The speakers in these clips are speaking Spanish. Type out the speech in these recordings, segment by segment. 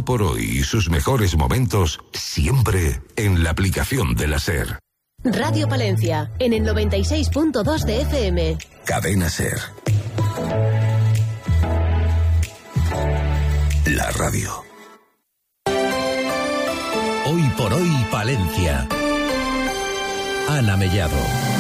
por Hoy y sus mejores momentos siempre en la aplicación de la SER. Radio Palencia, en el 96.2 de FM. Cadena SER. La radio. Hoy por Hoy Palencia. Ana Mellado.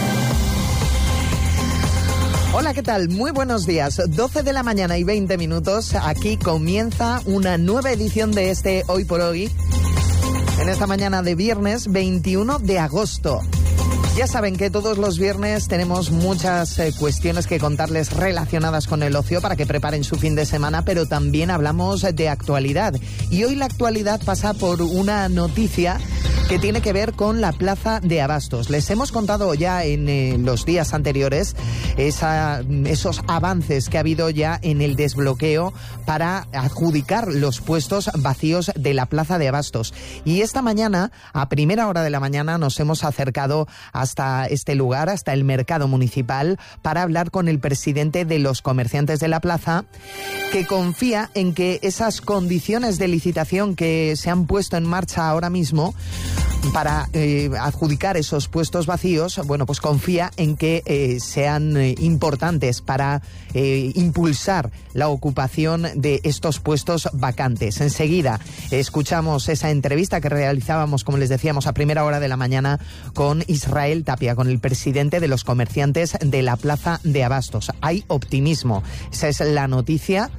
Hola, ¿qué tal? Muy buenos días. 12 de la mañana y 20 minutos. Aquí comienza una nueva edición de este Hoy por Hoy. En esta mañana de viernes 21 de agosto. Ya saben que todos los viernes tenemos muchas cuestiones que contarles relacionadas con el ocio para que preparen su fin de semana, pero también hablamos de actualidad. Y hoy la actualidad pasa por una noticia que tiene que ver con la Plaza de Abastos. Les hemos contado ya en los días anteriores esos avances que ha habido ya en el desbloqueo para adjudicar los puestos vacíos de la Plaza de Abastos. Y esta mañana, a primera hora de la mañana, nos hemos acercado hasta este lugar, hasta el mercado municipal, para hablar con el presidente de los comerciantes de la plaza, que confía en que esas condiciones de licitación que se han puesto en marcha ahora mismo para adjudicar esos puestos vacíos, bueno, pues confía en que sean importantes para impulsar la ocupación de estos puestos vacantes. Enseguida escuchamos esa entrevista que realizábamos, como les decíamos, a primera hora de la mañana con Israel Tapia, con el presidente de los comerciantes de la Plaza de Abastos. Hay optimismo, esa es la noticia.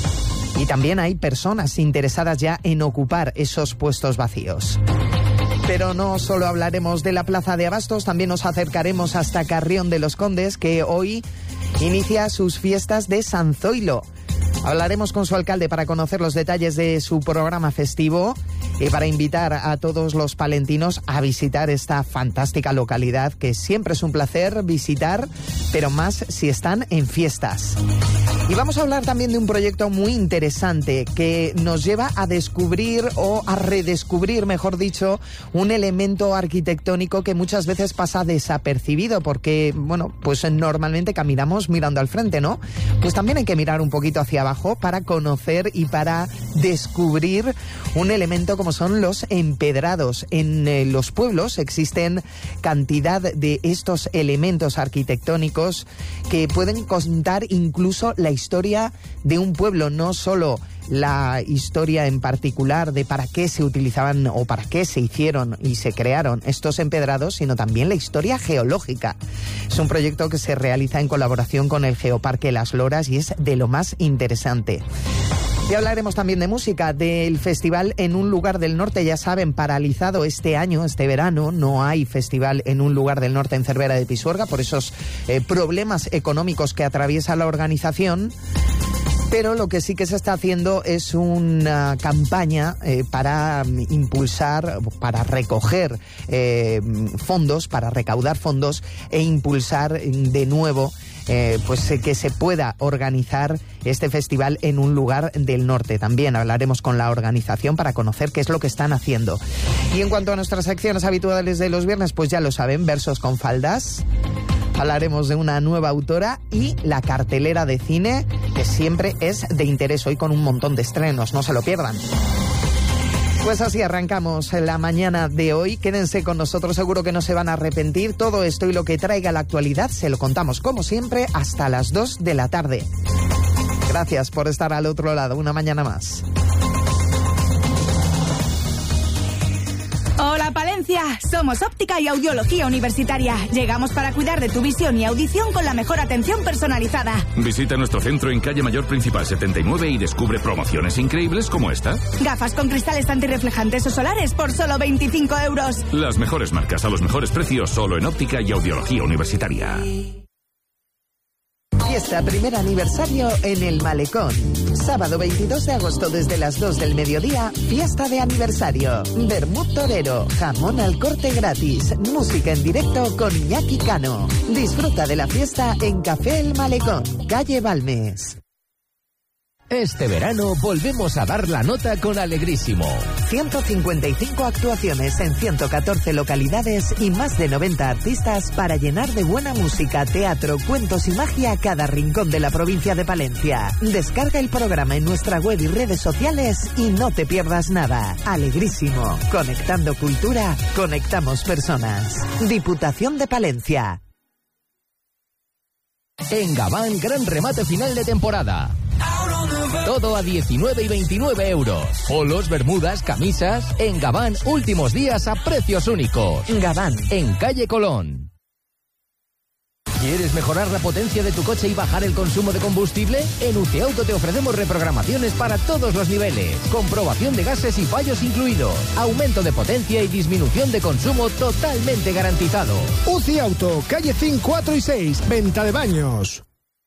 Y también hay personas interesadas ya en ocupar esos puestos vacíos. Pero no solo hablaremos de la Plaza de Abastos, también nos acercaremos hasta Carrión de los Condes, que hoy inicia sus fiestas de San Zoilo. Hablaremos con su alcalde para conocer los detalles de su programa festivo y para invitar a todos los palentinos a visitar esta fantástica localidad que siempre es un placer visitar, pero más si están en fiestas. Y vamos a hablar también de un proyecto muy interesante que nos lleva a descubrir o a redescubrir, mejor dicho, un elemento arquitectónico que muchas veces pasa desapercibido porque, bueno, pues normalmente caminamos mirando al frente, ¿no? Pues también hay que mirar un poquito hacia abajo para conocer y para descubrir un elemento como son los empedrados. En los pueblos existen cantidad de estos elementos arquitectónicos que pueden contar incluso la historia de un pueblo, no solo la historia en particular de para qué se utilizaban o para qué se hicieron y se crearon estos empedrados, sino también la historia geológica. Es un proyecto que se realiza en colaboración con el Geoparque Las Loras y es de lo más interesante. Y hablaremos también de música, del festival En un lugar del norte. Ya saben, paralizado este año, este verano, no hay festival En un lugar del norte en Cervera de Pisuerga por esos problemas económicos que atraviesa la organización. Pero lo que sí que se está haciendo es una campaña para impulsar, para recoger fondos, para recaudar fondos e impulsar de nuevo pues que se pueda organizar este festival En un lugar del norte. También hablaremos con la organización para conocer qué es lo que están haciendo. Y en cuanto a nuestras secciones habituales de los viernes, pues ya lo saben, versos con faldas. Hablaremos de una nueva autora y la cartelera de cine, que siempre es de interés hoy con un montón de estrenos, no se lo pierdan. Pues así arrancamos la mañana de hoy. Quédense con nosotros, seguro que no se van a arrepentir. Todo esto y lo que traiga la actualidad se lo contamos, como siempre, hasta las 2 de la tarde. Gracias por estar al otro lado, una mañana más. Hola Palencia, somos Óptica y Audiología Universitaria. Llegamos para cuidar de tu visión y audición con la mejor atención personalizada. Visita nuestro centro en Calle Mayor Principal 79 y descubre promociones increíbles como esta. Gafas con cristales antirreflejantes o solares por solo 25 euros. Las mejores marcas a los mejores precios solo en Óptica y Audiología Universitaria. Fiesta primer aniversario en el Malecón. Sábado 22 de agosto desde las 2 del mediodía, fiesta de aniversario. Vermut torero, jamón al corte gratis, música en directo con Iñaki Cano. Disfruta de la fiesta en Café El Malecón, calle Balmes. Este verano volvemos a dar la nota con Alegrísimo. 155 actuaciones en 114 localidades y más de 90 artistas para llenar de buena música, teatro, cuentos y magia cada rincón de la provincia de Palencia. Descarga el programa en nuestra web y redes sociales y no te pierdas nada. Alegrísimo. Conectando cultura, conectamos personas. Diputación de Palencia. En Gabán, gran remate final de temporada. Todo a 19 y 29 euros. Polos, bermudas, camisas. En Gabán, últimos días a precios únicos. Gabán, en calle Colón. ¿Quieres mejorar la potencia de tu coche y bajar el consumo de combustible? En UCI Auto te ofrecemos reprogramaciones para todos los niveles. Comprobación de gases y fallos incluidos. Aumento de potencia y disminución de consumo totalmente garantizado. UCI Auto, calle 5, 4 y 6, venta de baños.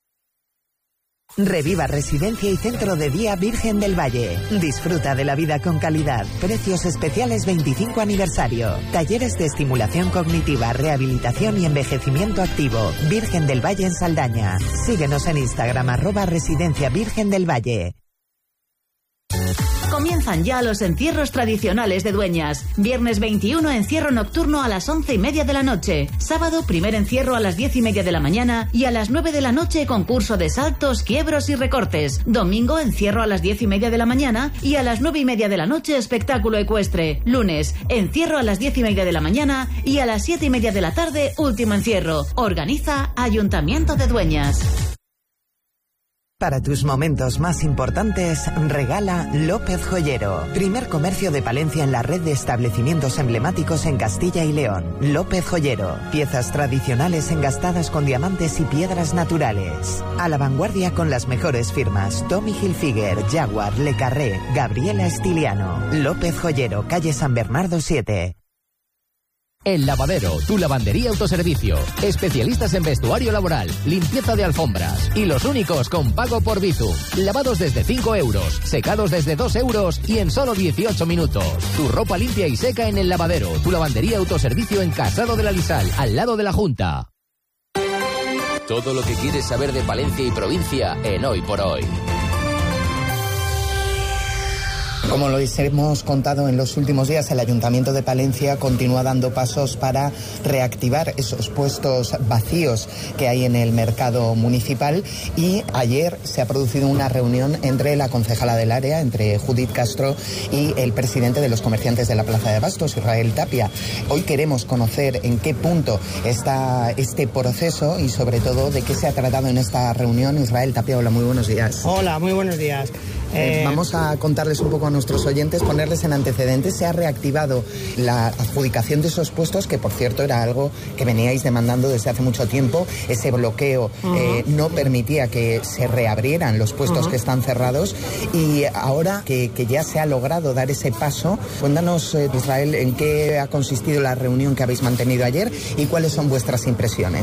Reviva Residencia y Centro de Día Virgen del Valle. Disfruta de la vida con calidad. Precios especiales 25 aniversario. Talleres de estimulación cognitiva, rehabilitación y envejecimiento activo. Virgen del Valle en Saldaña. Síguenos en Instagram @Residencia Virgen del Valle. Comienzan ya los encierros tradicionales de Dueñas. Viernes 21, encierro nocturno a las 11:30 de la noche. Sábado, primer encierro a las 10:30 de la mañana y a las 9 de la noche concurso de saltos, quiebros y recortes. Domingo, encierro a las 10:30 de la mañana y a las 9:30 de la noche espectáculo ecuestre. Lunes, encierro a las 10:30 de la mañana y a las 7:30 de la tarde último encierro. Organiza Ayuntamiento de Dueñas. Para tus momentos más importantes, regala López Joyero. Primer comercio de Palencia en la red de establecimientos emblemáticos en Castilla y León. López Joyero. Piezas tradicionales engastadas con diamantes y piedras naturales. A la vanguardia con las mejores firmas. Tommy Hilfiger, Jaguar, Le Carré, Gabriela Estiliano. López Joyero, calle San Bernardo 7. El Lavadero, tu lavandería autoservicio. Especialistas en vestuario laboral, limpieza de alfombras y los únicos con pago por Bizum. Lavados desde 5 euros, secados desde 2 euros y en solo 18 minutos. Tu ropa limpia y seca en El Lavadero, tu lavandería autoservicio en Casado de la Lisal, al lado de la Junta. Todo lo que quieres saber de Palencia y provincia en Hoy por Hoy. Como lo hemos contado en los últimos días, el Ayuntamiento de Palencia continúa dando pasos para reactivar esos puestos vacíos que hay en el mercado municipal y ayer se ha producido una reunión entre la concejala del área, entre Judith Castro y el presidente de los comerciantes de la Plaza de Abastos, Israel Tapia. Hoy queremos conocer en qué punto está este proceso y sobre todo de qué se ha tratado en esta reunión. Israel Tapia, hola, muy buenos días. Hola, muy buenos días. Vamos a contarles un poco a nuestros oyentes, ponerles en antecedentes. Se ha reactivado la adjudicación de esos puestos, que por cierto era algo que veníais demandando desde hace mucho tiempo. Ese bloqueo no permitía que se reabrieran los puestos que están cerrados, y ahora que ya se ha logrado dar ese paso, cuéntanos, Israel, en qué ha consistido la reunión que habéis mantenido ayer y cuáles son vuestras impresiones.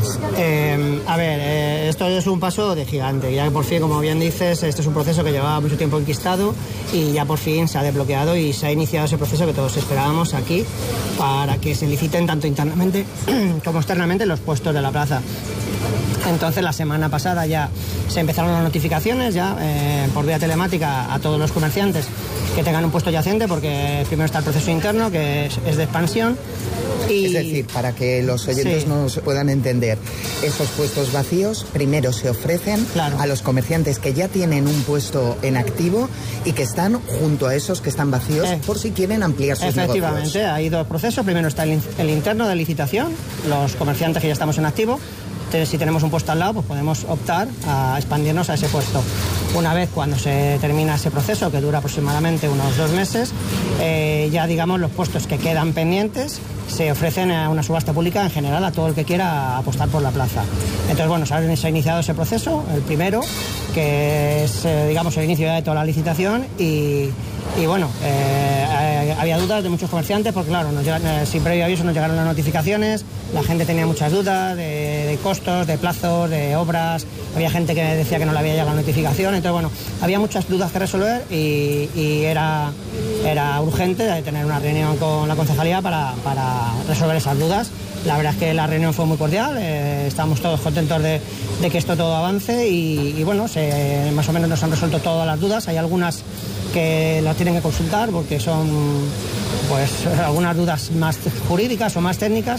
Esto es un paso de gigante. Ya por fin, como bien dices, este es un proceso que llevaba mucho tiempo enquistado y ya por fin se ha desbloqueado y se ha iniciado ese proceso que todos esperábamos aquí para que se liciten tanto internamente como externamente los puestos de la plaza. Entonces la semana pasada ya se empezaron las notificaciones ya por vía telemática a todos los comerciantes que tengan un puesto adyacente, porque primero está el proceso interno, que es de expansión. Es decir, para que los oyentes nos puedan entender, esos puestos vacíos primero se ofrecen a los comerciantes que ya tienen un puesto en activo y que están junto a esos que están vacíos por si quieren ampliar sus negocios. Efectivamente, hay dos procesos. Primero está el interno de licitación, los comerciantes que ya estamos en activo. Entonces, si tenemos un puesto al lado, pues podemos optar a expandirnos a ese puesto. Una vez cuando se termina ese proceso, que dura aproximadamente unos 2 meses, ya digamos los puestos que quedan pendientes se ofrecen a una subasta pública en general a todo el que quiera apostar por la plaza. Entonces, bueno, se ha iniciado ese proceso, el primero, que es, digamos, el inicio de toda la licitación y bueno, había dudas de muchos comerciantes porque, claro, sin previo aviso nos llegaron las notificaciones, la gente tenía muchas dudas de costos, de plazos, de obras, había gente que decía que no le había llegado la notificación, entonces, bueno, había muchas dudas que resolver y era urgente tener una reunión con la concejalía para resolver esas dudas La verdad es que la reunión fue muy cordial, estamos todos contentos de que esto todo avance y bueno, más o menos nos han resuelto todas las dudas. Hay algunas que las tienen que consultar porque son pues algunas dudas más jurídicas o más técnicas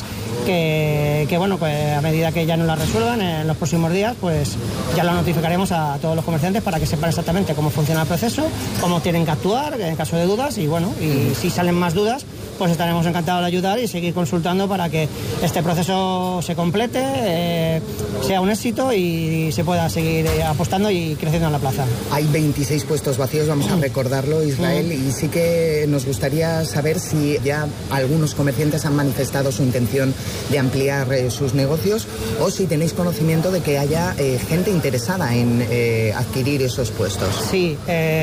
que bueno, pues a medida que ya nos las resuelvan en los próximos días, pues ya lo notificaremos a todos los comerciantes para que sepan exactamente cómo funciona el proceso, cómo tienen que actuar en caso de dudas y bueno, y si salen más dudas, pues estaremos encantados de ayudar y seguir consultando para que este proceso se complete, sea un éxito y se pueda seguir apostando y creciendo en la plaza. Hay 26 puestos vacíos, vamos a recordarlo, Israel, y sí que nos gustaría saber si ya algunos comerciantes han manifestado su intención de ampliar sus negocios o si tenéis conocimiento de que haya gente interesada en adquirir esos puestos. Sí,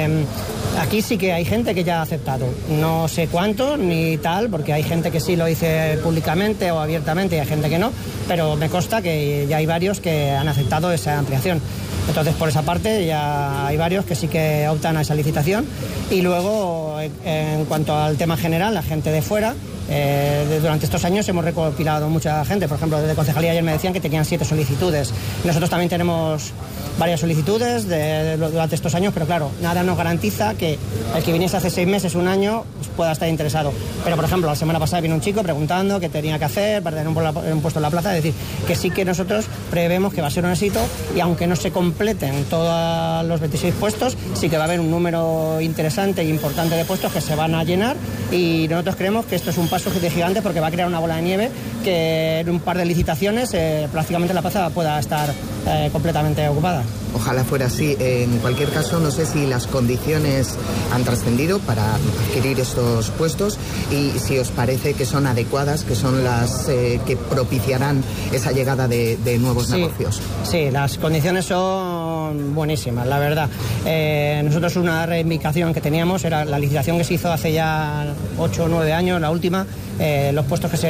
aquí sí que hay gente que ya ha aceptado. No sé cuánto ni tal, porque hay gente que sí lo dice públicamente o abiertamente y hay gente que no, pero me consta que ya hay varios que han aceptado esa ampliación. Entonces, por esa parte, ya hay varios que sí que optan a esa licitación. Y luego, en cuanto al tema general, la gente de fuera, durante estos años hemos recopilado mucha gente. Por ejemplo, desde Concejalía ayer me decían que tenían 7 solicitudes. Nosotros también tenemos varias solicitudes durante estos años, pero claro, nada nos garantiza que el que viniese hace 6 meses, un año, pues pueda estar interesado. Pero, por ejemplo, la semana pasada vino un chico preguntando qué tenía que hacer para tener un puesto en la plaza. Es decir, que sí que nosotros prevemos que va a ser un éxito y aunque no se completen todos los 26 puestos, sí que va a haber un número interesante e importante de puestos que se van a llenar y nosotros creemos que esto es un paso de gigante porque va a crear una bola de nieve que en un par de licitaciones prácticamente la plaza pueda estar completamente ocupada. Ojalá fuera así. En cualquier caso, no sé si las condiciones han trascendido para adquirir estos puestos y si os parece que son adecuadas, que son las que propiciarán esa llegada de nuevos negocios. Sí, las condiciones son buenísimas, la verdad. Nosotros una reivindicación que teníamos era la licitación que se hizo hace ya 8 o 9 años, la última, los puestos que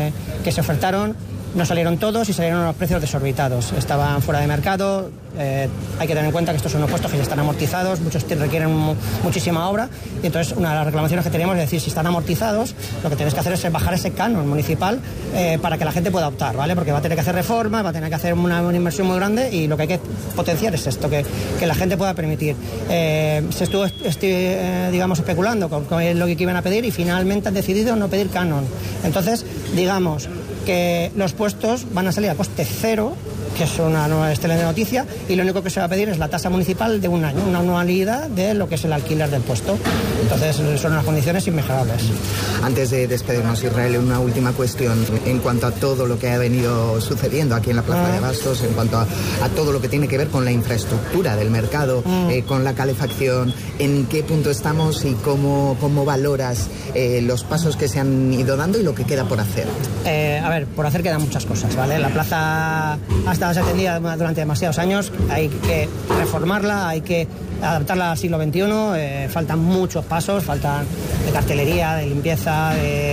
se ofertaron no salieron todos y salieron a los precios desorbitados. Estaban fuera de mercado. Hay que tener en cuenta que estos son unos puestos que ya están amortizados, muchos requieren muchísima obra y entonces una de las reclamaciones que teníamos es decir, si están amortizados, lo que tenéis que hacer es bajar ese canon municipal para que la gente pueda optar, ¿vale? Porque va a tener que hacer reformas, va a tener que hacer una inversión muy grande y lo que hay que potenciar es esto, que la gente pueda permitir. Se estuvo, digamos, especulando con lo que iban a pedir y finalmente han decidido no pedir canon. Entonces, digamos que los puestos van a salir a coste cero, que es una nueva excelente noticia, y lo único que se va a pedir es la tasa municipal de un año, una anualidad de lo que es el alquiler del puesto. Entonces son unas condiciones inmejorables. Antes de despedirnos, Israel, una última cuestión en cuanto a todo lo que ha venido sucediendo aquí en la Plaza de Abastos, en cuanto a todo lo que tiene que ver con la infraestructura del mercado, con la calefacción, ¿en qué punto estamos y cómo valoras los pasos que se han ido dando y lo que queda por hacer? A ver, por hacer quedan muchas cosas, ¿vale? La plaza ha estado desatendida durante demasiados años, hay que reformarla, hay que adaptarla al siglo XXI, faltan muchos pasos, faltan de cartelería, de limpieza,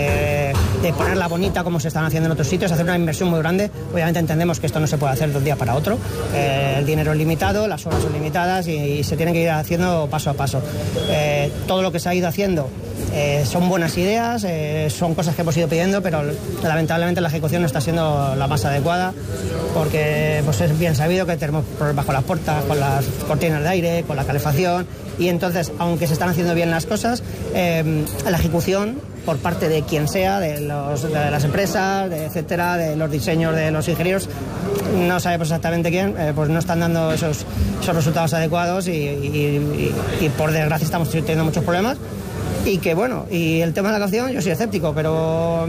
de ponerla bonita como se están haciendo en otros sitios, hacer una inversión muy grande. Obviamente entendemos que esto no se puede hacer de un día para otro, el dinero es limitado, las obras son limitadas y se tienen que ir haciendo paso a paso. Todo lo que se ha ido haciendo son buenas ideas, son cosas que hemos ido pidiendo, pero lamentablemente la ejecución no está siendo la más adecuada porque pues es bien sabido que tenemos problemas con las puertas, con las cortinas de aire, con la calefacción y entonces, aunque se están haciendo bien las cosas, la ejecución por parte de quien sea, de las empresas, etcétera, de los diseños de los ingenieros, no sabemos exactamente quién, pues no están dando esos resultados adecuados y por desgracia estamos teniendo muchos problemas. Y que bueno, y el tema de la calefacción yo soy escéptico, pero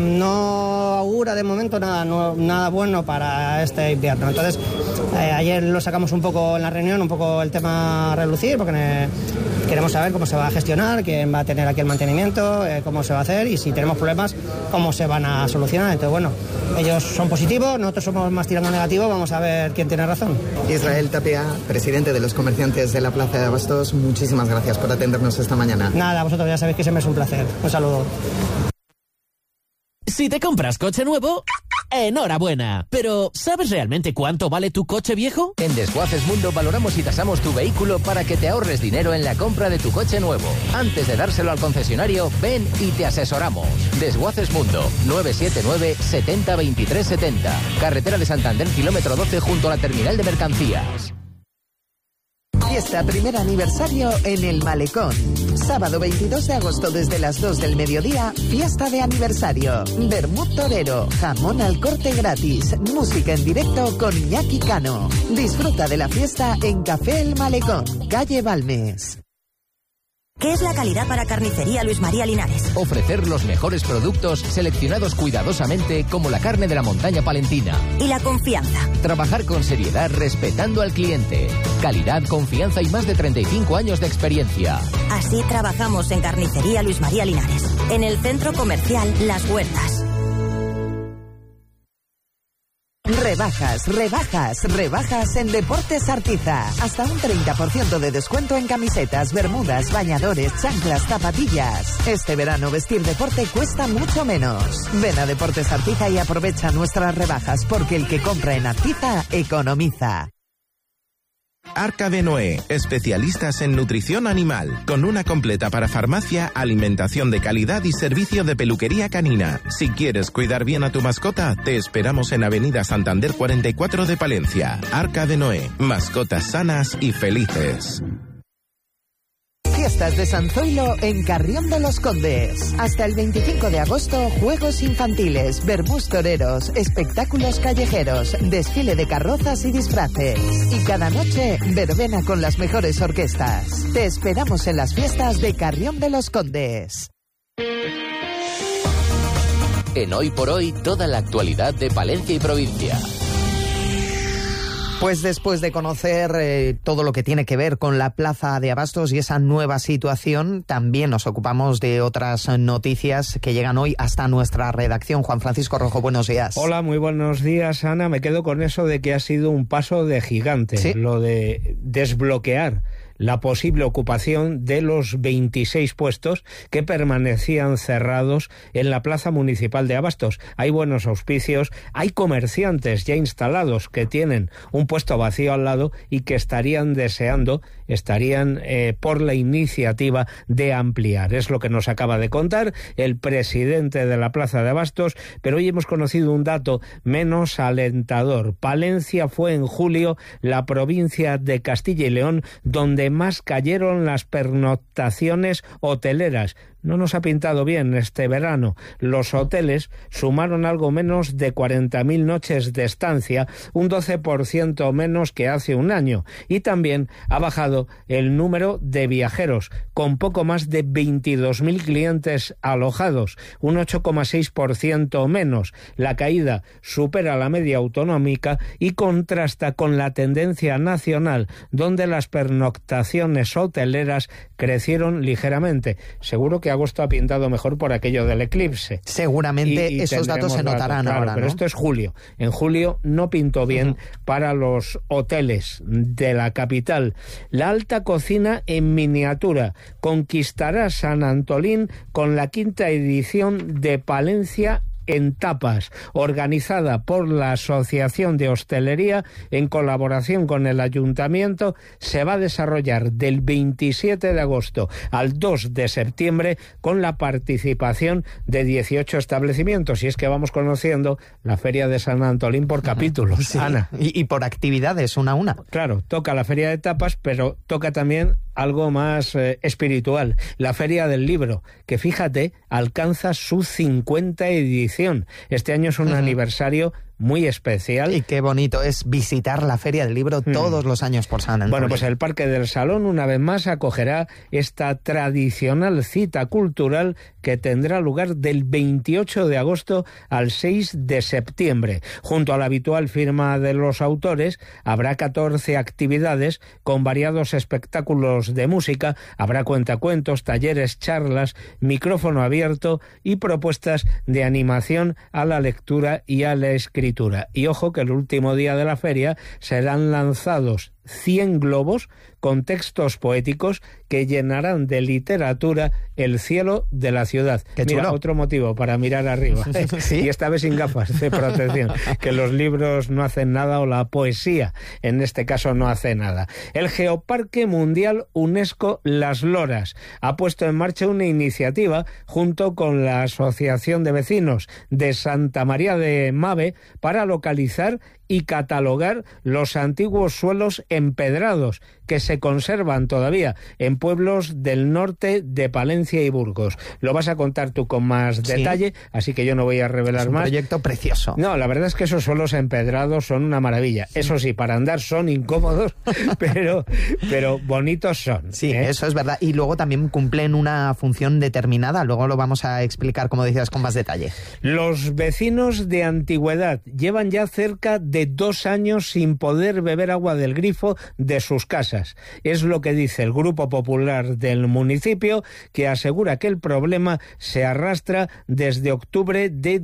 no augura de momento nada bueno para este invierno. Entonces, ayer lo sacamos un poco en la reunión, un poco el tema a relucir, porque queremos saber cómo se va a gestionar, quién va a tener aquí el mantenimiento, cómo se va a hacer y si tenemos problemas, cómo se van a solucionar. Entonces, bueno, ellos son positivos, nosotros somos más tirando negativo, vamos a ver quién tiene razón. Israel Tapia, presidente de los comerciantes de la Plaza de Abastos, muchísimas gracias por atendernos esta mañana. Nada, vosotros ya sabéis que siempre es un placer. Un saludo. Si te compras coche nuevo, ¡enhorabuena! Pero, ¿sabes realmente cuánto vale tu coche viejo? En Desguaces Mundo valoramos y tasamos tu vehículo para que te ahorres dinero en la compra de tu coche nuevo. Antes de dárselo al concesionario, ven y te asesoramos. Desguaces Mundo, 979 70 23 70. Carretera de Santander, kilómetro 12, junto a la terminal de mercancías. Fiesta primer aniversario en El Malecón. Sábado 22 de agosto desde las 2 del mediodía, fiesta de aniversario. Vermut torero, jamón al corte gratis, música en directo con Iñaki Cano. Disfruta de la fiesta en Café El Malecón, calle Balmes. ¿Qué es la calidad para Carnicería Luis María Linares? Ofrecer los mejores productos seleccionados cuidadosamente como la carne de la montaña palentina. ¿Y la confianza? Trabajar con seriedad respetando al cliente. Calidad, confianza y más de 35 años de experiencia. Así trabajamos en Carnicería Luis María Linares, en el centro comercial Las Huertas. Rebajas en Deportes Artiza. Hasta un 30% de descuento en camisetas, bermudas, bañadores, chanclas, zapatillas. Este verano vestir deporte cuesta mucho menos. Ven a Deportes Artiza y aprovecha nuestras rebajas, porque el que compra en Artiza economiza. Arca de Noé, especialistas en nutrición animal, con una completa parafarmacia, alimentación de calidad y servicio de peluquería canina. Si quieres cuidar bien a tu mascota, te esperamos en Avenida Santander 44 de Palencia. Arca de Noé, mascotas sanas y felices. Fiestas de San Zoilo en Carrión de los Condes. Hasta el 25 de agosto, juegos infantiles, vermús toreros, espectáculos callejeros, desfile de carrozas y disfraces. Y cada noche, verbena con las mejores orquestas. Te esperamos en las fiestas de Carrión de los Condes. En Hoy por Hoy, toda la actualidad de Palencia y provincia. Pues después de conocer todo lo que tiene que ver con la Plaza de Abastos y esa nueva situación, también nos ocupamos de otras noticias que llegan hoy hasta nuestra redacción. Juan Francisco Rojo, buenos días. Hola, muy buenos días, Ana. Me quedo con eso de que ha sido un paso de gigante, ¿sí? Lo de desbloquear la posible ocupación de los 26 puestos que permanecían cerrados en la Plaza Municipal de Abastos. Hay buenos auspicios, hay comerciantes ya instalados que tienen un puesto vacío al lado y que estarían deseando, por la iniciativa de ampliar. Es lo que nos acaba de contar el presidente de la Plaza de Abastos, pero hoy hemos conocido un dato menos alentador. Palencia fue en julio la provincia de Castilla y León donde más cayeron las pernoctaciones hoteleras. No nos ha pintado bien este verano. Los hoteles sumaron algo menos de 40.000 noches de estancia, un 12% menos que hace un año. Y también ha bajado el número de viajeros, con poco más de 22.000 clientes alojados, un 8,6% menos. La caída supera la media autonómica y contrasta con la tendencia nacional, donde las pernoctaciones hoteleras crecieron ligeramente. Seguro que agosto ha pintado mejor por aquello del eclipse. Seguramente y esos datos se notarán claro, ahora, pero ¿no? esto es julio. En julio no pintó bien para los hoteles de la capital. La alta cocina en miniatura conquistará San Antolín con la 5ª edición de Palencia en tapas, organizada por la Asociación de Hostelería en colaboración con el Ayuntamiento. Se va a desarrollar del 27 de agosto al 2 de septiembre con la participación de 18 establecimientos. Y es que vamos conociendo la Feria de San Antolín por capítulos, sí. Ana. Y por actividades, una a una. Claro, toca la Feria de Tapas, pero toca también algo más espiritual, la Feria del Libro, que fíjate, alcanza su 50 edición. Este año es un aniversario muy especial. Y qué bonito es visitar la Feria del Libro todos los años por San Antolín. Bueno, pues el Parque del Salón una vez más acogerá esta tradicional cita cultural que tendrá lugar del 28 de agosto al 6 de septiembre. Junto a la habitual firma de los autores, habrá 14 actividades con variados espectáculos de música, habrá cuentacuentos, talleres, charlas, micrófono abierto y propuestas de animación a la lectura y a la escritura. Y ojo que el último día de la feria serán lanzados 100 globos con textos poéticos que llenarán de literatura el cielo de la ciudad. Qué Mira, chulo. otro motivo para mirar arriba. ¿Sí? Y esta vez sin gafas de protección, que los libros no hacen nada, o la poesía en este caso no hace nada. El Geoparque Mundial UNESCO Las Loras ha puesto en marcha una iniciativa junto con la Asociación de Vecinos de Santa María de Mave para localizar y catalogar los antiguos suelos empedrados que se conservan todavía en pueblos del norte de Palencia y Burgos. Lo vas a contar tú con más detalle, así que yo no voy a revelar más. Es un proyecto precioso. No, la verdad es que esos suelos empedrados son una maravilla. Eso sí, para andar son incómodos, pero bonitos son. Sí, eso es verdad. Y luego también cumplen una función determinada. Luego lo vamos a explicar, como decías, con más detalle. Los vecinos de Antigüedad llevan ya cerca de 2 años sin poder beber agua del grifo de sus casas. Es lo que dice el Grupo Popular del municipio, que asegura que el problema se arrastra desde octubre de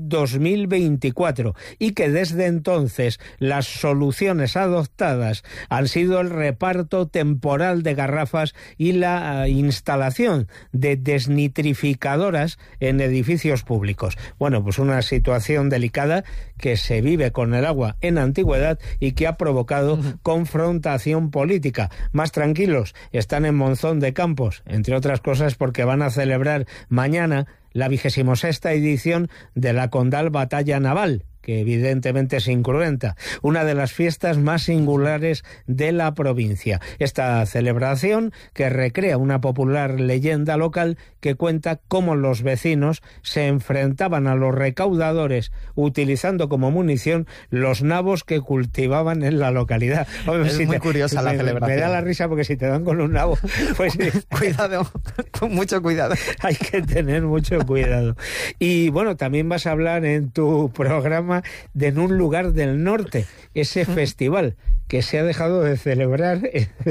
2024 y que desde entonces las soluciones adoptadas han sido el reparto temporal de garrafas y la instalación de desnitrificadoras en edificios públicos. Bueno, pues una situación delicada que se vive con el agua en Antigüedad y que ha provocado confrontación política. Más tranquilos están en Monzón de Campos, entre otras cosas porque van a celebrar mañana la 26ª edición de la Condal Batalla Naval, que evidentemente es incruenta, una de las fiestas más singulares de la provincia. Esta celebración, que recrea una popular leyenda local que cuenta cómo los vecinos se enfrentaban a los recaudadores utilizando como munición los nabos que cultivaban en la localidad. Hombre, es muy curiosa la celebración. Me da la risa porque si te dan con un nabo, pues cuidado, con mucho cuidado. Hay que tener mucho cuidado. Y bueno, también vas a hablar en tu programa de En un lugar del norte, ese festival que se ha dejado de celebrar.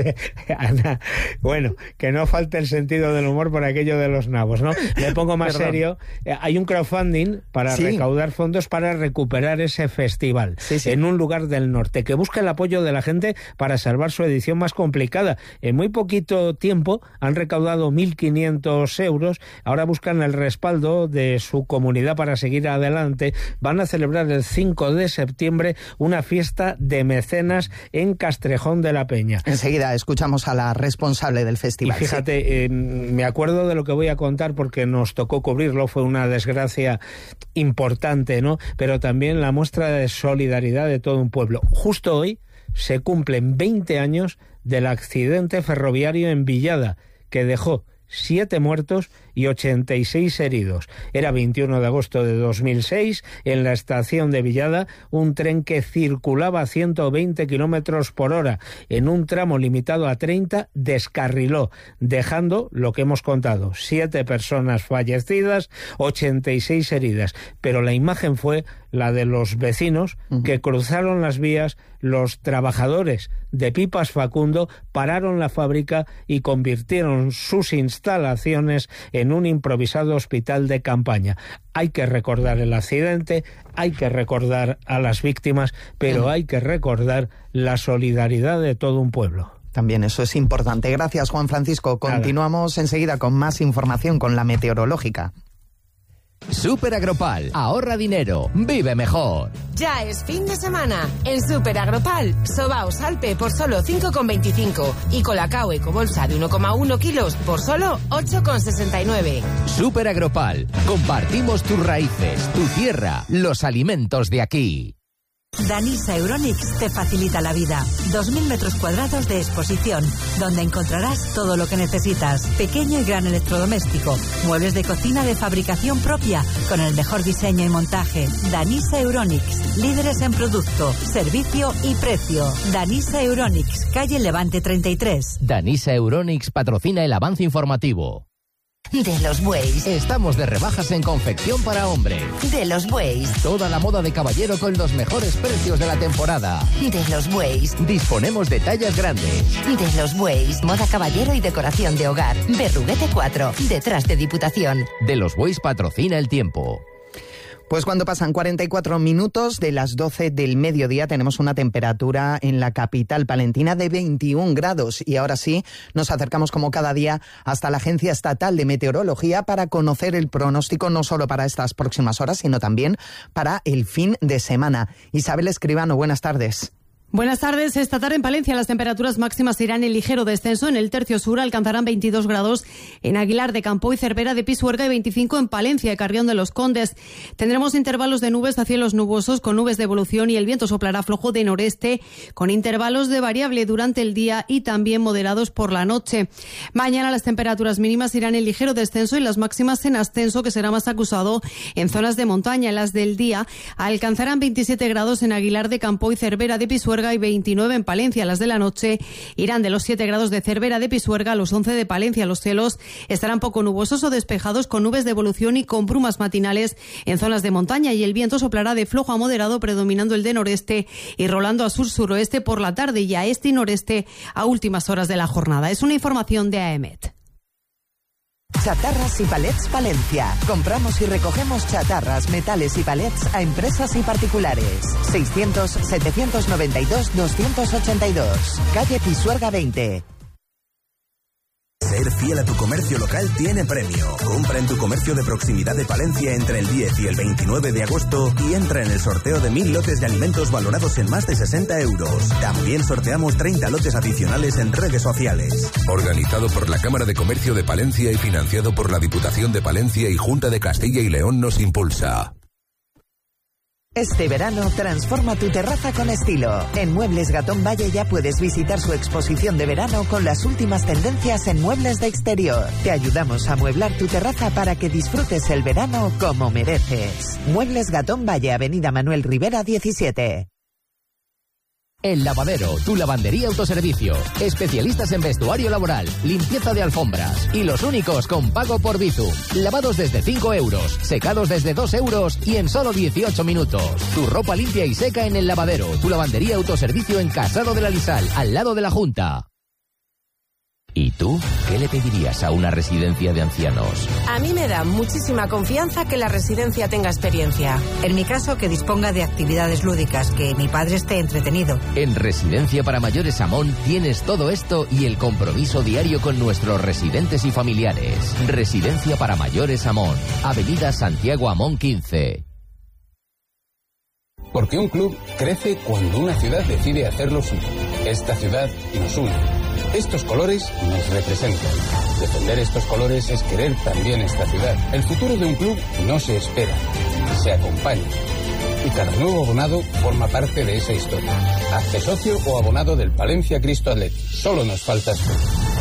Ana, bueno, que no falte el sentido del humor por aquello de los nabos, ¿no? Me pongo más serio. Hay un crowdfunding para recaudar fondos para recuperar ese festival en un lugar del norte, que busca el apoyo de la gente para salvar su edición más complicada. En muy poquito tiempo han recaudado 1.500 euros, ahora buscan el respaldo de su comunidad para seguir adelante. Van a celebrar el 5 de septiembre una fiesta de mecenas en Castrejón de la Peña. Enseguida escuchamos a la responsable del festival. Y fíjate, me acuerdo de lo que voy a contar porque nos tocó cubrirlo, fue una desgracia importante, ¿no? Pero también la muestra de solidaridad de todo un pueblo. Justo hoy se cumplen 20 años del accidente ferroviario en Villada, que dejó 7 muertos y 86 heridos. Era 21 de agosto de 2006, en la estación de Villada, un tren que circulaba a 120 kilómetros por hora en un tramo limitado a 30 descarriló, dejando lo que hemos contado, 7 personas fallecidas, 86 heridas. Pero la imagen fue la de los vecinos que cruzaron las vías. Los trabajadores de Pipas Facundo pararon la fábrica y convirtieron sus instalaciones en un improvisado hospital de campaña. Hay que recordar el accidente, hay que recordar a las víctimas, pero hay que recordar la solidaridad de todo un pueblo. También eso es importante. Gracias, Juan Francisco. Continuamos enseguida con más información, con la meteorológica. Super Agropal, ahorra dinero, vive mejor. Ya es fin de semana. En Super Agropal, sobaos Alpe por solo 5,25 y Colacao Ecobolsa de 1,1 kilos por solo 8,69. Super Agropal, compartimos tus raíces, tu tierra, los alimentos de aquí. Danisa Euronics te facilita la vida. 2.000 metros cuadrados de exposición, donde encontrarás todo lo que necesitas. Pequeño y gran electrodoméstico, muebles de cocina de fabricación propia, con el mejor diseño y montaje. Danisa Euronics, líderes en producto, servicio y precio. Danisa Euronics, calle Levante 33. Danisa Euronics patrocina el avance informativo. De los Bueyes. Estamos de rebajas en confección para hombres. De los Bueyes. Toda la moda de caballero con los mejores precios de la temporada. De los Bueyes. Disponemos de tallas grandes. De los Bueyes. Moda caballero y decoración de hogar. Berruguete 4, detrás de Diputación. De los Bueyes patrocina el tiempo. Pues cuando pasan 44 minutos de las 12 del mediodía tenemos una temperatura en la capital palentina de 21 grados y ahora sí nos acercamos como cada día hasta la Agencia Estatal de Meteorología para conocer el pronóstico no solo para estas próximas horas sino también para el fin de semana. Isabel Escribano, buenas tardes. Buenas tardes. Esta tarde en Palencia las temperaturas máximas irán en ligero descenso. En el tercio sur alcanzarán 22 grados en Aguilar de Campo y Cervera de Pisuerga y 25 en Palencia y Carrión de los Condes. Tendremos intervalos de nubes a cielos nubosos con nubes de evolución y el viento soplará flojo de noreste con intervalos de variable durante el día y también moderados por la noche. Mañana las temperaturas mínimas irán en ligero descenso y las máximas en ascenso, que será más acusado en zonas de montaña. Las del día alcanzarán 27 grados en Aguilar de Campo y Cervera de Pisuerga y 29 en Palencia. Las de la noche irán de los 7 grados de Cervera de Pisuerga a los 11 de Palencia. Los cielos estarán poco nubosos o despejados con nubes de evolución y con brumas matinales en zonas de montaña y el viento soplará de flojo a moderado predominando el de noreste y rolando a sur-suroeste por la tarde y a este y noreste a últimas horas de la jornada. Es una información de AEMET. Chatarras y Palets Palencia. Compramos y recogemos chatarras, metales y palets a empresas y particulares. 600-792-282. Calle Pisuerga 20. Ser fiel a tu comercio local tiene premio. Compra en tu comercio de proximidad de Palencia entre el 10 y el 29 de agosto y entra en el sorteo de 1000 lotes de alimentos valorados en más de 60 euros. También sorteamos 30 lotes adicionales en redes sociales. Organizado por la Cámara de Comercio de Palencia y financiado por la Diputación de Palencia y Junta de Castilla y León nos impulsa. Este verano transforma tu terraza con estilo. En Muebles Gatón Valle ya puedes visitar su exposición de verano con las últimas tendencias en muebles de exterior. Te ayudamos a amueblar tu terraza para que disfrutes el verano como mereces. Muebles Gatón Valle, Avenida Manuel Rivera 17. El Lavadero, tu lavandería autoservicio. Especialistas en vestuario laboral, limpieza de alfombras y los únicos con pago por Bizum. Lavados desde 5 euros, secados desde 2 euros y en solo 18 minutos. Tu ropa limpia y seca en El Lavadero, tu lavandería autoservicio en Casado de la Lisal, al lado de la Junta. ¿Y tú qué le pedirías a una residencia de ancianos? A mí me da muchísima confianza que la residencia tenga experiencia. En mi caso, que disponga de actividades lúdicas, que mi padre esté entretenido. En Residencia para Mayores Amón tienes todo esto y el compromiso diario con nuestros residentes y familiares. Residencia para Mayores Amón, Avenida Santiago Amón 15. Porque un club crece cuando una ciudad decide hacerlo suyo. Esta ciudad nos une. Estos colores nos representan. Defender estos colores es querer también esta ciudad. El futuro de un club no se espera, se acompaña. Y cada nuevo abonado forma parte de esa historia. Hazte socio o abonado del Palencia Cristo Athletic. Solo nos faltas tú.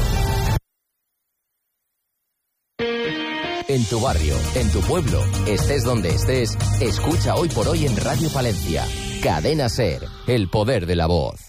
En tu barrio, en tu pueblo, estés donde estés, escucha Hoy por Hoy en Radio Palencia. Cadena SER, el poder de la voz.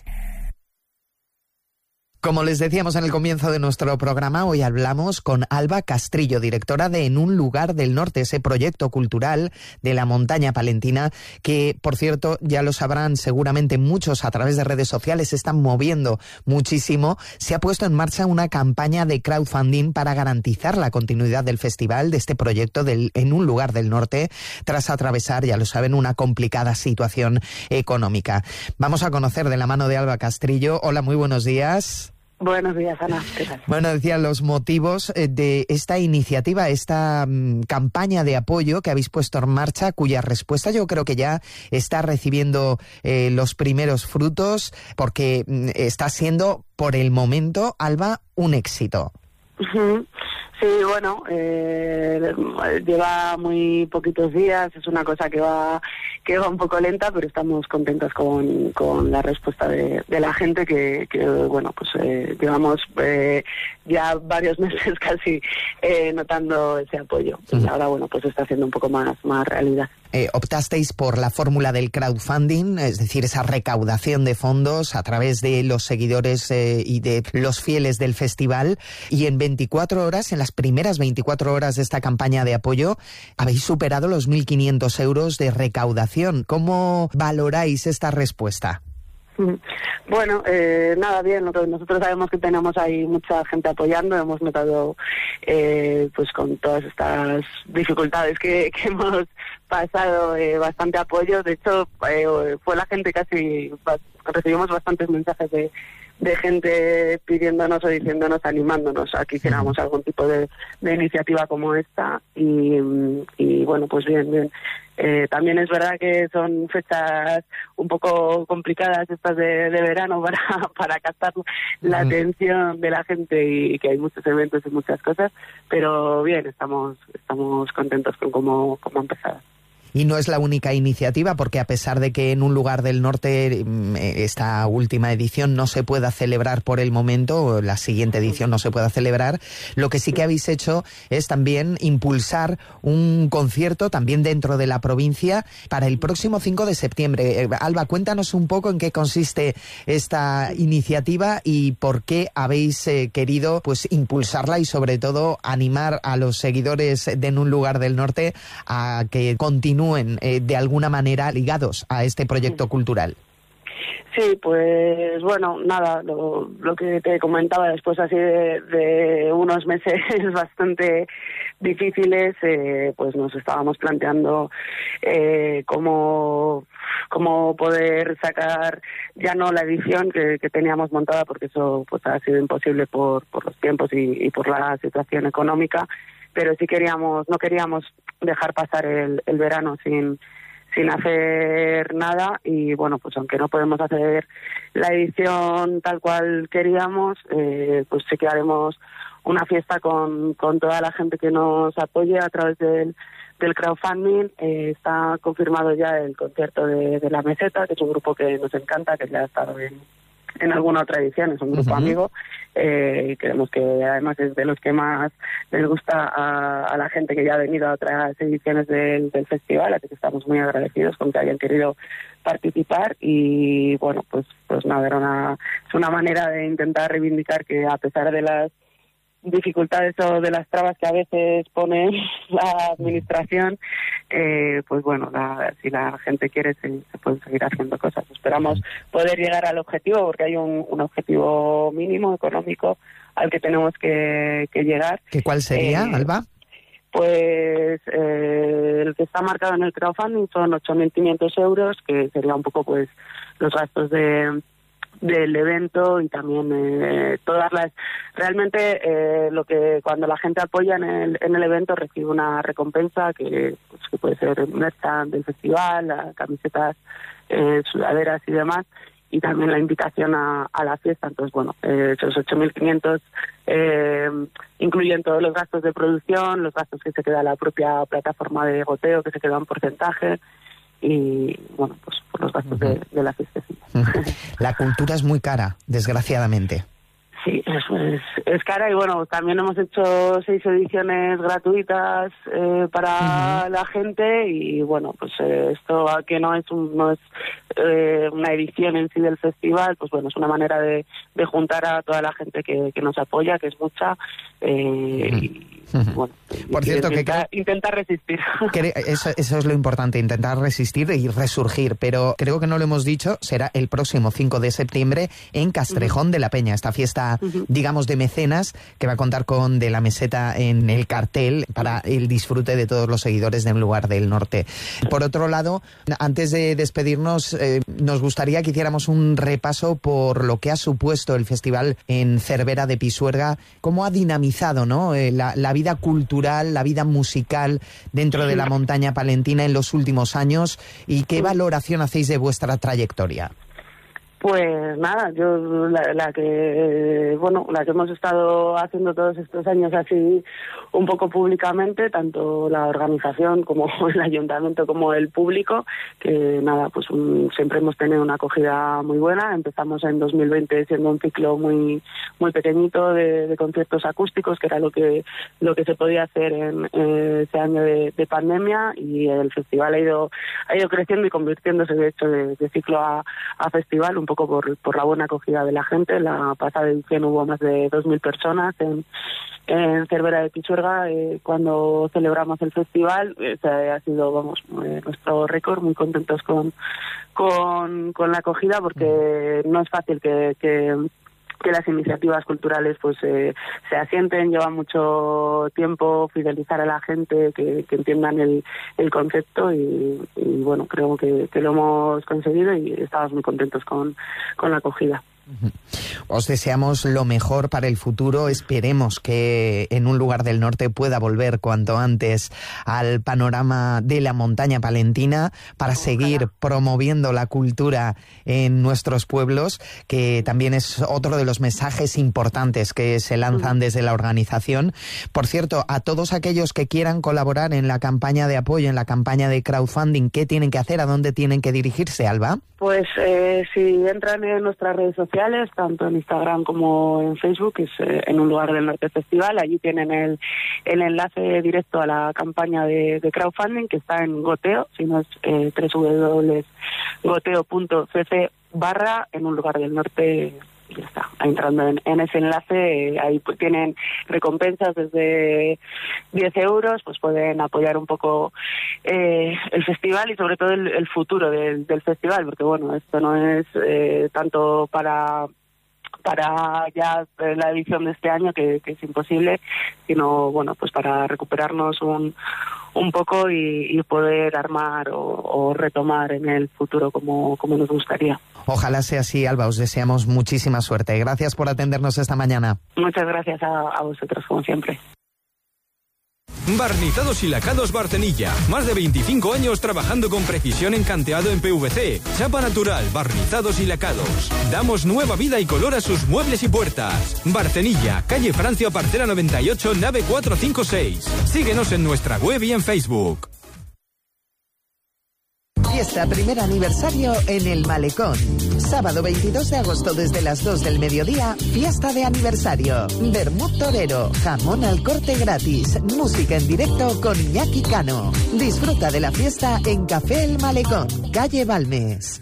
Como les decíamos en el comienzo de nuestro programa, hoy hablamos con Alba Castrillo, directora de En un lugar del norte, ese proyecto cultural de la montaña palentina, que, por cierto, ya lo sabrán seguramente muchos a través de redes sociales, se están moviendo muchísimo. Se ha puesto en marcha una campaña de crowdfunding para garantizar la continuidad del festival, de este proyecto En un lugar del norte, tras atravesar, ya lo saben, una complicada situación económica. Vamos a conocer de la mano de Alba Castrillo. Hola, muy buenos días. Buenos días, Ana. ¿Qué tal? Bueno, decía los motivos de esta iniciativa, esta campaña de apoyo que habéis puesto en marcha, cuya respuesta yo creo que ya está recibiendo los primeros frutos, porque está siendo, por el momento, Alba, un éxito. Sí, bueno, lleva muy poquitos días, es una cosa que va un poco lenta, pero estamos contentos con la respuesta de la gente que bueno, pues llevamos ya varios meses casi notando ese apoyo. Y ahora, bueno, pues está haciendo un poco más realidad. Optasteis por la fórmula del crowdfunding, es decir, esa recaudación de fondos a través de los seguidores y de los fieles del festival, y en 24 horas, en las primeras 24 horas de esta campaña de apoyo, habéis superado los 1.500 euros de recaudación. ¿Cómo valoráis esta respuesta? Bueno, nada, bien. Nosotros sabemos que tenemos ahí mucha gente apoyando. Hemos notado, pues con todas estas dificultades que hemos pasado bastante apoyo. De hecho, fue la gente recibimos bastantes mensajes de gente pidiéndonos o diciéndonos, animándonos a que hiciéramos algún tipo de iniciativa como esta. Y bueno, pues bien. También es verdad que son fechas un poco complicadas estas de verano para captar la atención de la gente y que hay muchos eventos y muchas cosas, pero bien, estamos contentos con cómo ha empezado. Y no es la única iniciativa, porque a pesar de que en un lugar del norte esta última edición no se pueda celebrar por el momento, la siguiente edición no se pueda celebrar, lo que sí que habéis hecho es también impulsar un concierto también dentro de la provincia para el próximo 5 de septiembre. Alba, cuéntanos un poco en qué consiste esta iniciativa y por qué habéis querido pues impulsarla y sobre todo animar a los seguidores de En un lugar del norte a que continúen de alguna manera ligados a este proyecto cultural. Sí, pues bueno, nada, lo que te comentaba, después así de unos meses bastante difíciles, pues nos estábamos planteando cómo poder sacar ya no la edición que teníamos montada, porque eso pues ha sido imposible por los tiempos y por la situación económica, pero sí no queríamos dejar pasar el verano sin hacer nada. Y bueno, pues aunque no podemos hacer la edición tal cual queríamos, pues sí que haremos una fiesta con toda la gente que nos apoye a través del crowdfunding. Está confirmado ya el concierto de La Meseta, que es un grupo que nos encanta, que ya ha estado en alguna otra edición, es un grupo amigo, y creemos que además es de los que más les gusta a la gente que ya ha venido a otras ediciones del festival, así que estamos muy agradecidos con que hayan querido participar. Y bueno, pues nada, es una manera de intentar reivindicar que a pesar de las dificultades o de las trabas que a veces pone la administración, pues bueno, si la gente quiere se pueden seguir haciendo cosas. Esperamos poder llegar al objetivo, porque hay un objetivo mínimo económico al que tenemos que llegar. ¿Qué cuál sería, Alba? Pues el que está marcado en el crowdfunding son 8.500 euros, que sería un poco pues los gastos del evento y también realmente lo que cuando la gente apoya en el evento recibe una recompensa que puede ser merchan del festival, camisetas, sudaderas y demás, y también la invitación a la fiesta. Entonces bueno, esos 8.500 incluyen todos los gastos de producción, los gastos que se queda la propia plataforma de goteo, que se queda un porcentaje, y bueno, pues por los gastos de la fiesta. La cultura es muy cara, desgraciadamente. Sí, eso es cara, y bueno, también hemos hecho 6 ediciones gratuitas para la gente, y bueno, pues esto que no es una edición en sí del festival, pues bueno, es una manera de juntar a toda la gente que nos apoya, que es mucha, y bueno, por cierto, intentar resistir. Eso es lo importante, intentar resistir y resurgir, pero creo que no lo hemos dicho, será el próximo 5 de septiembre en Castrejón de la Peña, esta fiesta, digamos, de mecenas, que va a contar con De La Meseta en el cartel para el disfrute de todos los seguidores de Un Lugar del Norte. Por otro lado, antes de despedirnos, nos gustaría que hiciéramos un repaso por lo que ha supuesto el festival en Cervera de Pisuerga, cómo ha dinamizado, ¿no?, la vida cultural, la vida musical dentro de la montaña palentina en los últimos años, y qué valoración hacéis de vuestra trayectoria. Pues nada, yo la que hemos estado haciendo todos estos años así un poco públicamente, tanto la organización como el ayuntamiento como el público, que nada, pues siempre hemos tenido una acogida muy buena. Empezamos en 2020 siendo un ciclo muy muy pequeñito de conciertos acústicos, que era lo que se podía hacer en ese año de pandemia, y el festival ha ido creciendo y convirtiéndose de hecho de ciclo a festival, un poco por la buena acogida de la gente. La pasada edición hubo más de 2.000 personas en Cervera de Pisuerga cuando celebramos el festival. Ha sido nuestro récord, muy contentos con la acogida, porque no es fácil que las iniciativas culturales pues se asienten. Lleva mucho tiempo fidelizar a la gente, que entiendan el concepto y bueno, creo que lo hemos conseguido y estamos muy contentos con la acogida. Os deseamos lo mejor para el futuro. Esperemos que en un lugar del norte pueda volver cuanto antes al panorama de la montaña palentina para seguir promoviendo la cultura en nuestros pueblos, que también es otro de los mensajes importantes que se lanzan desde la organización. Por cierto, a todos aquellos que quieran colaborar en la campaña de apoyo, en la campaña de crowdfunding, ¿qué tienen que hacer? ¿A dónde tienen que dirigirse, Alba? Pues si entran en nuestras redes sociales, tanto en Instagram como en Facebook, que es En un lugar del norte festival, allí tienen el enlace directo a la campaña de crowdfunding, que está en Goteo, si no es www.goteo.cc/ En un lugar del norte. Ya está, entrando en ese enlace, ahí pues tienen recompensas desde 10 euros, pues pueden apoyar un poco el festival y sobre todo el futuro del festival, porque bueno, esto no es tanto para ya la edición de este año, que es imposible, sino bueno, pues para recuperarnos un poco y poder armar o retomar en el futuro como nos gustaría. Ojalá sea así, Alba. Os deseamos muchísima suerte. Gracias por atendernos esta mañana. Muchas gracias a vosotros, como siempre. Barnizados y lacados Barcenilla. Más de 25 años trabajando con precisión en canteado en PVC. Chapa natural, barnizados y lacados. Damos nueva vida y color a sus muebles y puertas. Barcenilla, calle Francia Parcela 98, nave 456. Síguenos en nuestra web y en Facebook. Fiesta primer aniversario en El Malecón. Sábado 22 de agosto desde las 2 del mediodía, fiesta de aniversario. Vermut torero, jamón al corte gratis, música en directo con Iñaki Cano. Disfruta de la fiesta en Café El Malecón, calle Balmes.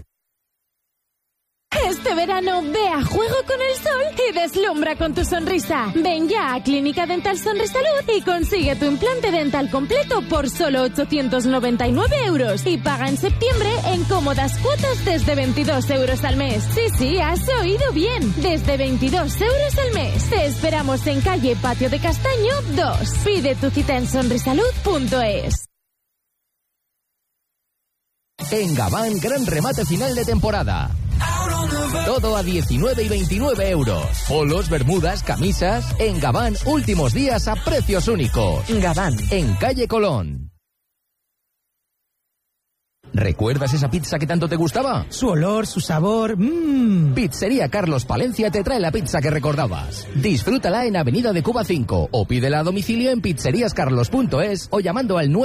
Este verano ve a juego con el sol y deslumbra con tu sonrisa. Ven ya a Clínica Dental Sonrisalud y consigue tu implante dental completo por solo 899 euros y paga en septiembre en cómodas cuotas desde 22 euros al mes. Sí, has oído bien, desde 22 euros al mes. Te esperamos en calle Patio de Castaño 2. Pide tu cita en sonrisalud.es. En Gabán, gran remate final de temporada. Todo a 19 y 29 euros. Polos, bermudas, camisas. En Gabán, últimos días a precios únicos. Gabán, en calle Colón. ¿Recuerdas esa pizza que tanto te gustaba? Su olor, su sabor. Pizzería Carlos Palencia te trae la pizza que recordabas. Disfrútala en Avenida de Cuba 5 o pídela a domicilio en pizzeríascarlos.es o llamando al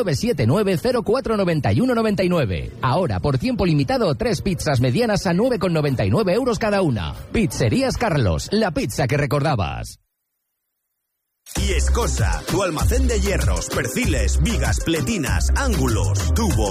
979-049199. Ahora, por tiempo limitado, 3 pizzas medianas a 9,99 euros cada una. Pizzerías Carlos, la pizza que recordabas. Y Escosa, tu almacén de hierros, perfiles, vigas, pletinas, ángulos, tubos,